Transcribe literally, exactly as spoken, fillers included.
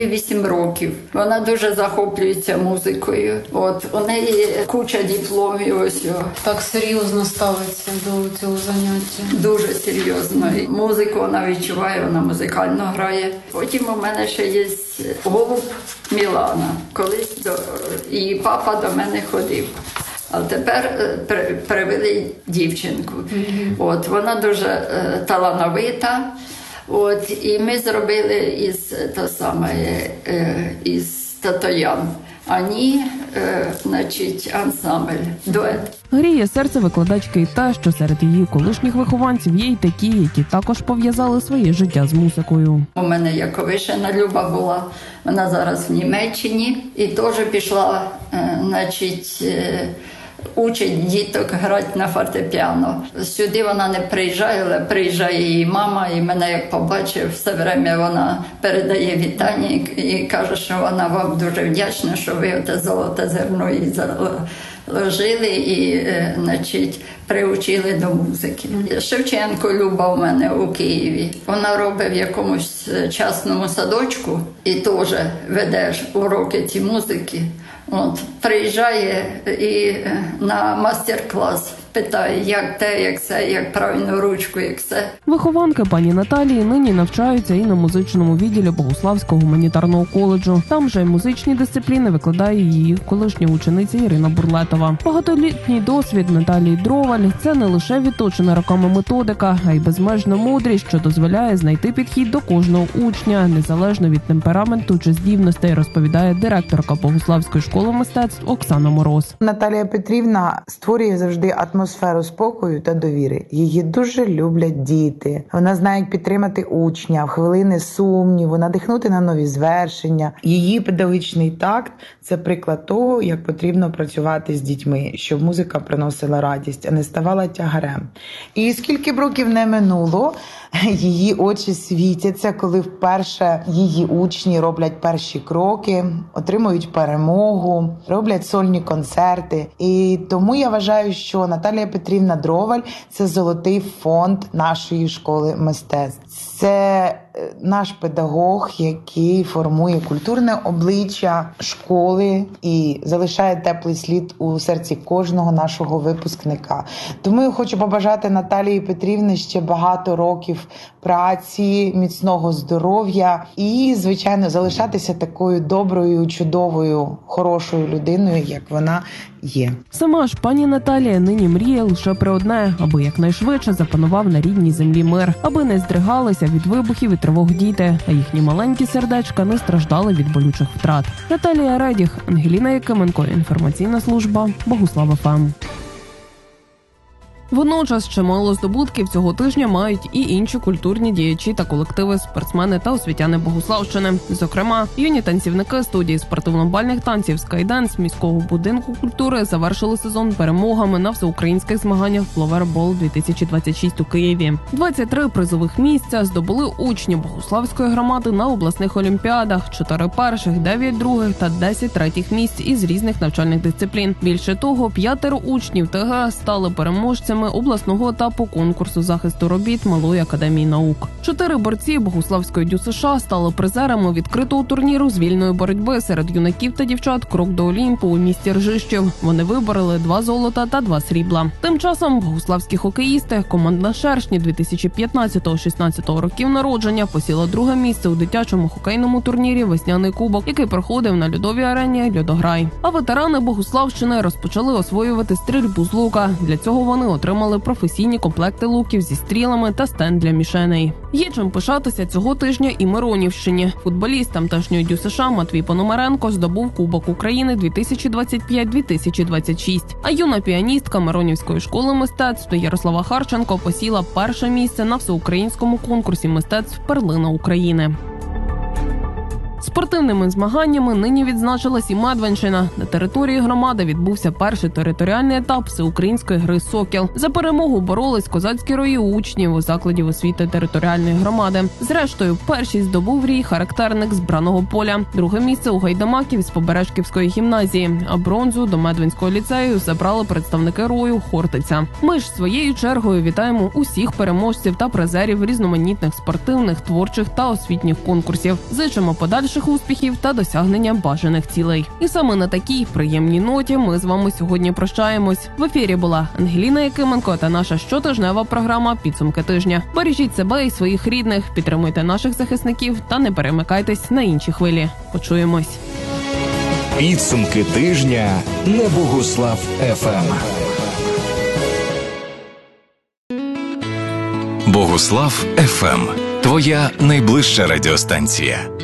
Вісім років. Вона дуже захоплюється музикою. От, у неї куча дипломів ось. Так серйозно ставиться до цього заняття? Дуже серйозно. Музику вона відчуває, вона музикально грає. Потім у мене ще є голуб Мілана. Колись до... її папа до мене ходив. А тепер при... привели дівчинку. Mm-hmm. От, вона дуже е, талановита. От, і ми зробили із, то саме, із татоян. Ані, значить, ансамбль, дует. Гріє серце викладачки й те, що серед її колишніх вихованців є й такі, які також пов'язали своє життя з музикою. У мене Яковишина Люба була, вона зараз в Німеччині і теж пішла, значить, учить діток грати на фортепіано. Сюди вона не приїжджає, але приїжджає її мама, і мене як побачив, все время вона передає вітання і каже, що вона вам дуже вдячна, що ви те золоте зерно їй заложили і, значить, приучили до музики. Шевченко Люба у мене у Києві. Вона робить в якомусь частному садочку і теж веде уроки ці музики. От, приїжджає і на мастер-клас питає, як те, як це, як правильно ручку, як це. Вихованки пані Наталії нині навчаються і на музичному відділі Богуславського гуманітарного коледжу. Там же й музичні дисципліни викладає її колишня учениця Ірина Бурлетова. Багатолітній досвід Наталії Дроваль – це не лише відточена роками методика, а й безмежна мудрість, що дозволяє знайти підхід до кожного учня, незалежно від темпераменту чи здібностей, розповідає директорка Богуславської школи мистецтв Оксана Мороз. Наталія Петрівна створює завжди атмосферу атмосферу спокою та довіри. Її дуже люблять діти. Вона знає, як підтримати учня в хвилини сумніву, надихнути на нові звершення. Її педагогічний такт – це приклад того, як потрібно працювати з дітьми, щоб музика приносила радість, а не ставала тягарем. І скільки б років не минуло, її очі світяться, коли вперше її учні роблять перші кроки, отримують перемогу, роблять сольні концерти. І тому я вважаю, що Наталія Петрівна Дроваль – це золотий фонд нашої школи мистецтв. Це наш педагог, який формує культурне обличчя школи і залишає теплий слід у серці кожного нашого випускника. Тому я хочу побажати Наталії Петрівні ще багато років праці, міцного здоров'я і, звичайно, залишатися такою доброю, чудовою, хорошою людиною, як вона є. Сама ж пані Наталія нині мріє лише про одне, аби якнайшвидше запанував на рідній землі мир, аби не здригалися від вибухів і тривог діти, а їхні маленькі сердечка не страждали від болючих втрат. Наталія Редіх, Ангеліна Якименко, інформаційна служба Богуслав ФМ. Водночас чимало здобутків цього тижня мають і інші культурні діячі та колективи, спортсмени та освітяни Богуславщини. Зокрема, юні танцівники студії спортивно-бальних танців «Скайденс» міського будинку культури завершили сезон перемогами на всеукраїнських змаганнях «Фловербол дві тисячі двадцять шість» у Києві. двадцять три призових місця здобули учні Богуславської громади на обласних олімпіадах, чотири перших, дев'ять других та десять третіх місць із різних навчальних дисциплін. Більше того, п'ятеро учнів ТГ стали переможцями обласного етапу конкурсу захисту робіт Малої академії наук. Чотири борці Богуславської ДЮСШ стали призерами відкритого турніру з вільної боротьби серед юнаків та дівчат «Крок до Олімпу» у місті Ржищів. Вони вибороли два золота та два срібла. Тим часом богуславські хокеїсти, команда «Шершні» дві тисячі п'ятнадцятого-шістнадцятого років народження, посіла друге місце у дитячому хокейному турнірі «Весняний кубок», який проходив на льодовій арені «Льодограй». А ветерани Богуславщини розпочали освоювати стрільбу з лука. Для цього вони отримали отримали професійні комплекти луків зі стрілами та стенд для мішеней. Є чим пишатися цього тижня і Миронівщині. Футболіст тамтешньої ДЮСШ Матвій Пономаренко здобув Кубок України дві тисячі двадцять п'ять - дві тисячі двадцять шість. А юна піаністка Миронівської школи мистецтв Ярослава Харченко посіла перше місце на всеукраїнському конкурсі мистецтв «Перлина України». Спортивними змаганнями нині відзначилась і Медвинщина. На території громади відбувся перший територіальний етап всеукраїнської гри «Сокіл». За перемогу боролись козацькі рої учнів у закладів освіти територіальної громади. Зрештою, першість здобув рій характерник з Браного поля. Друге місце у гайдамаків з Побережківської гімназії, а бронзу до Медвинського ліцею забрали представники рою «Хортиця». Ми ж своєю чергою вітаємо усіх переможців та призерів різноманітних спортивних, творчих та освітніх конкурсів. Зичимо подальших успіхів та досягнення бажаних цілей. І саме на такій приємній ноті ми з вами сьогодні прощаємось. В ефірі була Ангеліна Якименко та наша щотижнева програма «Підсумки тижня». Бережіть себе і своїх рідних, підтримуйте наших захисників та не перемикайтесь на інші хвилі. Почуємось. Підсумки тижня на Богуслав еф ем. Богуслав еф ем – твоя найближча радіостанція.